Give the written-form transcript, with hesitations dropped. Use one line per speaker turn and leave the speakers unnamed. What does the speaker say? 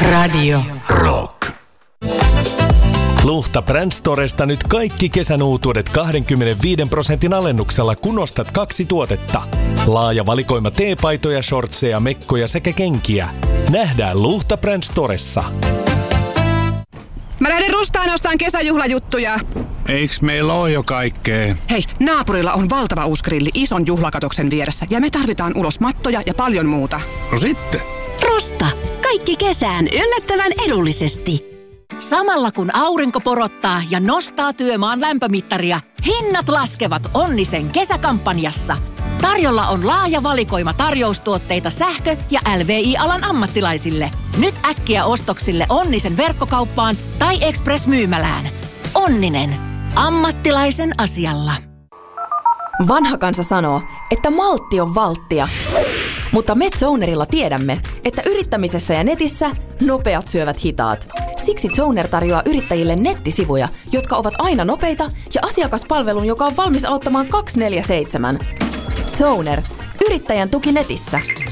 Radio
Rock. Luhta Brand Storesta nyt kaikki kesän uutuudet 25% alennuksella, kun ostat 2 tuotetta. Laaja valikoima teepaitoja, shortseja, mekkoja sekä kenkiä. Nähdään Luhta Brand Storessa.
Mä lähden Rustaan ostaan kesäjuhlajuttuja.
Eiks meillä oo jo kaikkea?
Hei, naapurilla on valtava uusi grilli ison juhlakatoksen vieressä ja me tarvitaan ulos mattoja ja paljon muuta.
No sitten.
Rusta. Kaikki kesään yllättävän edullisesti. Samalla kun aurinko porottaa ja nostaa työmaan lämpömittaria, hinnat laskevat Onnisen kesäkampanjassa. Tarjolla on laaja valikoima tarjoustuotteita sähkö- ja LVI-alan ammattilaisille. Nyt äkkiä ostoksille Onnisen verkkokauppaan tai Express-myymälään. Onninen. Ammattilaisen asialla.
Vanha kansa sanoo, että maltti on valttia. Mutta MedZonerilla tiedämme, että yrittämisessä ja netissä nopeat syövät hitaat. Siksi Zoner tarjoaa yrittäjille nettisivuja, jotka ovat aina nopeita ja asiakaspalvelun, joka on valmis auttamaan 24/7. Zoner. Yrittäjän tuki netissä.